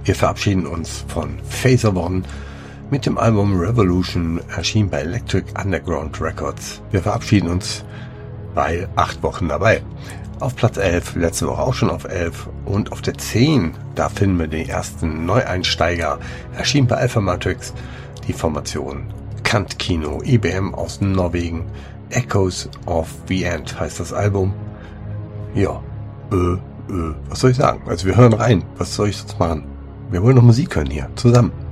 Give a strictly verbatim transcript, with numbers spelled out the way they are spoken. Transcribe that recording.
Wir verabschieden uns von Phaser One mit dem Album Revolution, erschienen bei Electric Underground Records. Wir verabschieden uns bei acht Wochen dabei. Auf Platz elf, letzte Woche auch schon auf elf, und auf der zehn, da finden wir den ersten Neueinsteiger, erschienen bei Alpha Matrix, die Formation Kant Kino, I B M aus Norwegen. Echoes of the End heißt das Album. Ja, äh, äh, was soll ich sagen? Also wir hören rein, was soll ich sonst machen? Wir wollen noch Musik hören hier, zusammen.